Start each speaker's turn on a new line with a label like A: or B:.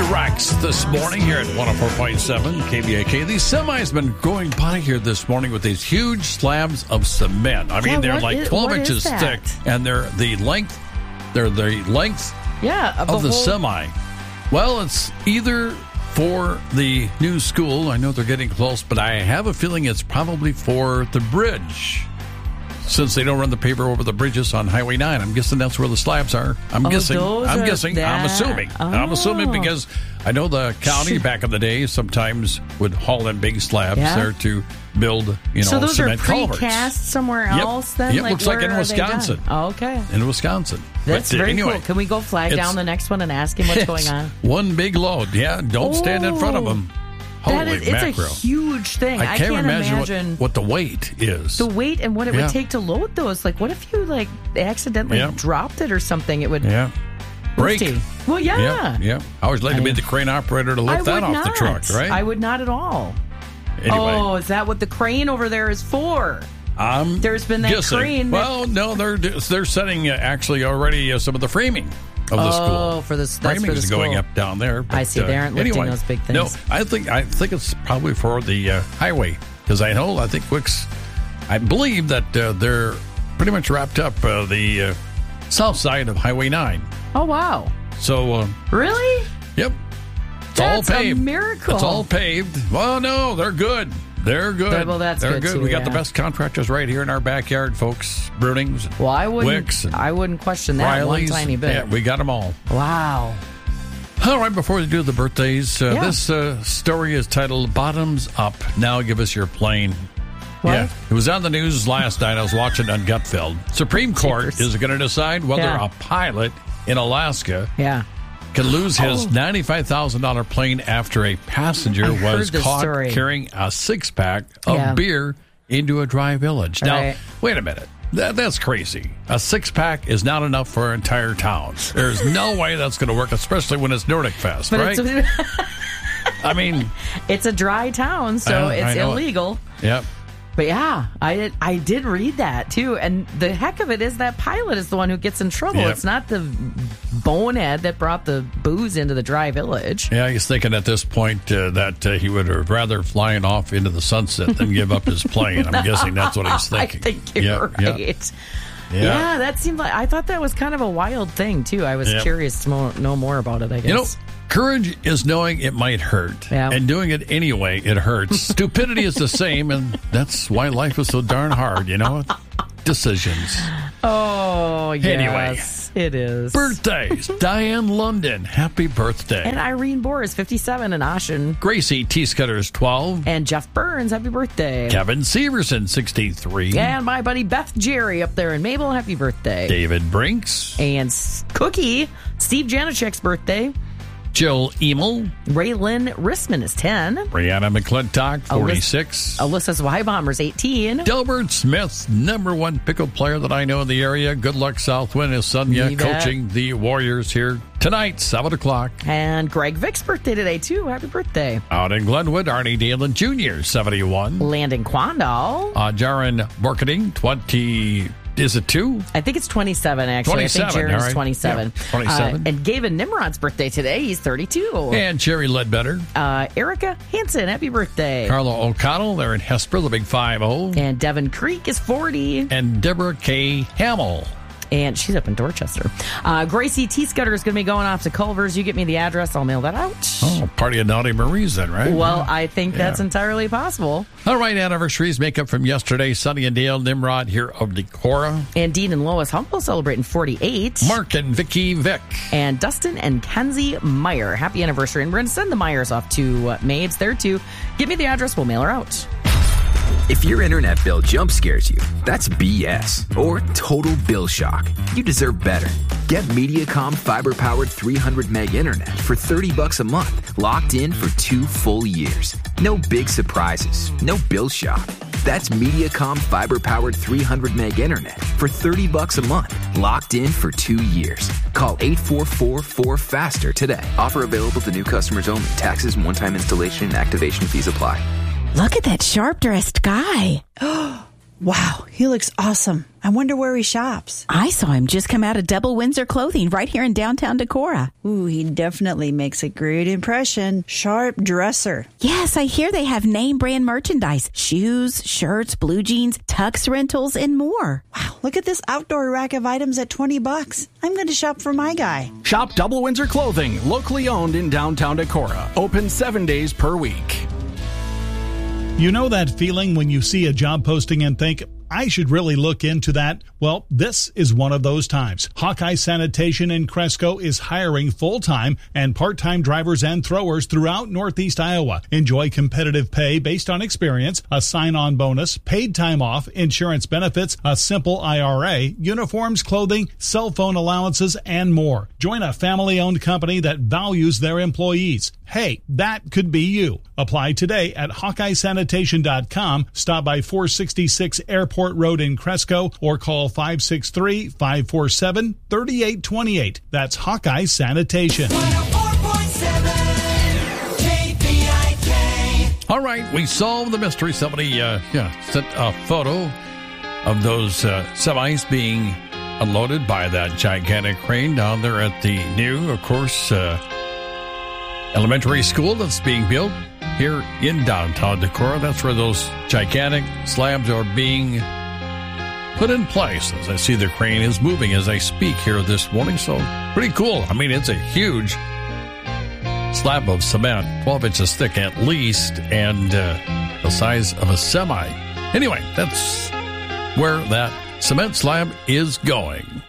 A: Rex this morning here at 104.7 KBAK. These semis been going by here this morning with these huge slabs of cement. I mean, they're like 12 inches thick, and they're the length of the semi. Well, it's either for the new school. I know they're getting close, but I have a feeling it's probably for the bridge. Since they don't run the paper over the bridges on Highway 9, I'm guessing that's where the slabs are. I'm assuming because I know the county back in the day sometimes would haul in big slabs there to build,
B: so those
A: cement
B: are
A: culverts.
B: Precast somewhere else then?
A: Yep, looks like in Wisconsin.
B: Oh, okay.
A: In Wisconsin.
B: That's very cool. Can we go flag down the next one and ask him what's going on?
A: One big load. Yeah, don't stand in front of them.
B: It's a huge thing. I can't imagine
A: what the weight is.
B: The weight and what it would take to load those. Like, what if you accidentally dropped it or something? It would
A: break.
B: Well, yeah.
A: Yeah. I always like to be the crane operator to lift that off the truck, right?
B: I would not at all.
A: Anyway.
B: Oh, is that what the crane over there is for? There's been that crane.
A: Well, no, they're setting actually already some of the framing of the school.
B: Oh, for the framing
A: is going up down there.
B: But, I see. They aren't lifting those big things.
A: No, I think it's probably for the highway because I think Wix. I believe that they're pretty much wrapped up the south side of Highway 9.
B: Oh wow!
A: So
B: really?
A: Yep.
B: That's
A: all paved.
B: A miracle.
A: It's all paved. Well, no, they're good. They're good.
B: Well, that's
A: good.
B: Too,
A: we got the best contractors right here in our backyard, folks. Brunings.
B: Well, I
A: wouldn't
B: question that
A: Riley's,
B: one tiny bit.
A: Yeah, we got them all.
B: Wow.
A: All right, before we do the birthdays, this story is titled "Bottoms Up." Now, give us your plane.
B: What?
A: Yeah, it was on the news last night. I was watching on Gutfeld. Supreme Court is going to decide whether a pilot in Alaska can lose his $95,000 plane after a passenger was caught carrying a six-pack of beer into a dry village. Now, wait a minute. That's crazy. A six-pack is not enough for an entire town. There's no way that's going to work, especially when it's Nordic Fest, right? I mean...
B: It's a dry town, so it's illegal.
A: Yep.
B: But yeah, I did read that too, and the heck of it is that pilot is the one who gets in trouble. It's not the bonehead that brought the booze into the dry village.
A: Yeah, he's thinking at this point that he would have rather flying off into the sunset than give up his plane. I'm guessing that's what he's thinking.
B: I think you're right. Yeah, that seemed like I thought that was kind of a wild thing too. I was curious to know more about it. I guess.
A: Courage is knowing it might hurt, and doing it anyway, it hurts. Stupidity is the same, and that's why life is so darn hard, Decisions.
B: Oh, yes.
A: Anyway.
B: It is.
A: Birthdays. Diane London, happy birthday.
B: And Irene Bohr is 57 in Ashen.
A: Gracie Teescutter is 12.
B: And Jeff Burns, happy birthday.
A: Kevin Severson, 63.
B: And my buddy Beth Jerry up there in Mabel, happy birthday.
A: David Brinks.
B: And Cookie, Steve Janachek's birthday.
A: Jill Emil.
B: Raylyn Rissman is 10.
A: Brianna McClintock, 46.
B: Alyssa Zweibombers, 18.
A: Delbert Smith, #1 pickle player that I know in the area. Good luck, Southwind. His son, coaching the Warriors here tonight, 7 o'clock.
B: And Greg Vick's birthday today, too. Happy birthday.
A: Out in Glenwood, Arnie Dalen Jr., 71.
B: Landon Quandall.
A: Jaron Borketing, 20... Is it 2?
B: I think it's 27, actually.
A: 27,
B: I think Jared's 27.
A: Yeah, 27.
B: And Gavin Nimrod's birthday today. He's 32.
A: And Jerry Ledbetter.
B: Erica Hansen, happy birthday.
A: Carla O'Connell, they're in Hesper, the big 5-0.
B: And Devin Creek is 40.
A: And Deborah K. Hamill.
B: And she's up in Dorchester. Gracie Teescutter is going to be going off to Culver's. You get me the address, I'll mail that out.
A: Oh, party of Naughty Marie's then, right?
B: Well, I think that's entirely possible.
A: All right, anniversaries make up from yesterday. Sonny and Dale Nimrod here of Decorah.
B: And Dean and Lois Humpel celebrating 48.
A: Mark and Vicky Vick.
B: And Dustin and Kenzie Meyer. Happy anniversary. And we're going to send the Meyers off to Maids there too. Give me the address, we'll mail her out.
C: If your internet bill jump scares you, that's BS or total bill shock. You deserve better. Get Mediacom fiber-powered 300 meg internet for $30 a month, locked in for 2 full years. No big surprises, no bill shock. That's Mediacom fiber-powered 300 meg internet for $30 a month, locked in for 2 years. Call 844-4FASTER today. Offer available to new customers only. Taxes and one-time installation and activation fees apply.
D: Look at that sharp-dressed guy. Wow, he looks awesome. I wonder where he shops.
E: I saw him just come out of Double Windsor Clothing right here in downtown Decorah.
D: Ooh, he definitely makes a great impression. Sharp dresser.
E: Yes, I hear they have name brand merchandise. Shoes, shirts, blue jeans, tux rentals, and more.
D: Wow, look at this outdoor rack of items at $20. I'm going to shop for my guy.
F: Shop Double Windsor Clothing, locally owned in downtown Decorah. Open 7 days per week.
G: You know that feeling when you see a job posting and think, I should really look into that? Well, this is one of those times. Hawkeye Sanitation in Cresco is hiring full-time and part-time drivers and throwers throughout Northeast Iowa. Enjoy competitive pay based on experience, a sign-on bonus, paid time off, insurance benefits, a simple IRA, uniforms, clothing, cell phone allowances, and more. Join a family-owned company that values their employees. Hey, that could be you. Apply today at HawkeyeSanitation.com. Stop by 466 Airport Road in Cresco or call 563-547-3828. That's Hawkeye Sanitation.
H: 104.7 KPIK.
A: All right, we solved the mystery. Somebody sent a photo of those semis being unloaded by that gigantic crane down there at the new, of course, elementary school that's being built here in downtown Decorah. That's where those gigantic slabs are being put in place. As I see the crane is moving as I speak here this morning, so pretty cool. I mean, it's a huge slab of cement, 12 inches thick at least, and the size of a semi. Anyway, that's where that cement slab is going.